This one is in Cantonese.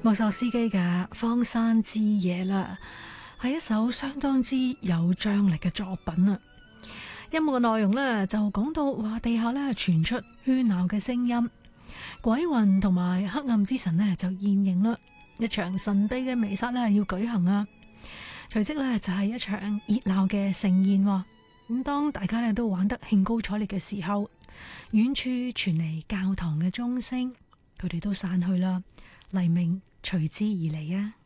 莫索斯基嘅《荒山之夜》啦，係一首相當之有張力嘅作品啊！音樂嘅內容呢，就講到話地下呢傳出喧鬧嘅聲音，鬼魂同埋黑暗之神呢就現形啦，一場神秘嘅彌撒呢要舉行啊！隨即呢就係一場熱鬧嘅盛宴。咁當大家呢都玩得興高采烈嘅時候，遠處傳嚟教堂嘅鐘聲，佢哋都散去啦，黎明隨之而嚟啊！